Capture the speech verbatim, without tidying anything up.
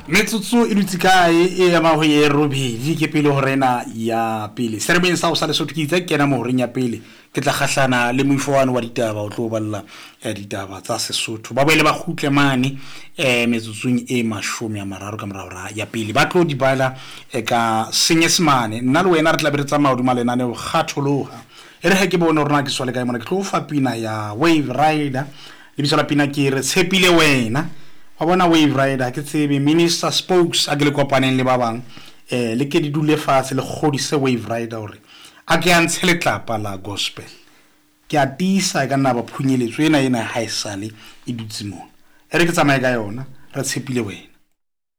metsotso e dutse kae e ya ma ho ye robedi ke pele ho rena ya pele serebeng sa o sa le sotho ke itse ke na mo horeng ya pele ke tla kgahlana le moifowano wa ditaba o tlo balla ya ditaba tsa Sesotho ba boele ba khutle mane eh metsotsong e mashome ya mararo ka morao ya pele ba tlo di bala e ka senyesemane nna le wena re tla be re tsamaya hodima lenane o kgatholoha e re ha ke bona rona ke swale kae mona ke tlo fa pina ya Wave Rider le bitsa la pina ke re tshepile wena wa bona Wave Rider ke tsebe minister spokes a ke le kopaneng le ba bang eh le ke di dule fatshe le kgodise Wave Rider hore a ke a ntshe letlapa la gospel ke a tisa ka nna ba phunyeletso ena ena ha isale e dutse mona e re ke tsamaya ka yona re tshepile wena